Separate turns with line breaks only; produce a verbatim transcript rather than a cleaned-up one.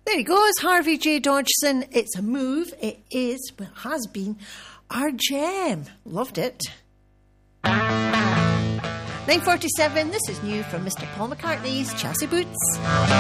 There he goes, Harvey J. Dodgson. It's a move. It is, well, it has been, our gem. Loved it. nine forty-seven, this is new from Mister Paul McCartney's Chelsea Boots.